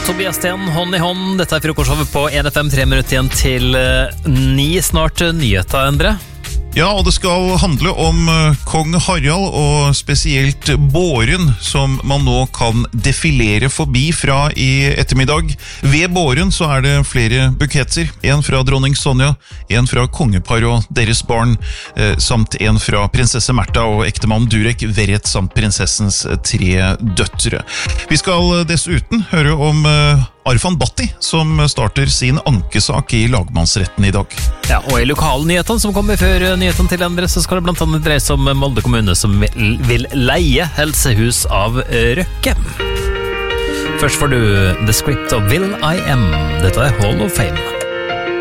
Tobias Sten, hånd i hånd. Dette frokostshowet på 1FM, 3 minutter igjen til 9. Snart nyheter, Endre. Ja, og det skal handle om kong Harald, og spesielt båren som man nå kan defilere forbi fra i ettermiddag. Ved båren så er det flere buketter. En fra dronning Sonja, en fra kongepar og deres barn, samt en fra prinsesse Märtha og ektemann Durek Verret, samt prinsessens 3 døtre. Vi skal dessuten høre om Arfan Bhatti, som starter sin ankesak i lagmannsretten i dag. Ja, og i lokale nyhetene som kommer før nyhetene til andre, så skal det blant annet dreie seg om Molde kommune som vil leie helsehus av Røkke. Først får du The Script of Will I Am. Dette er Hall of Fame.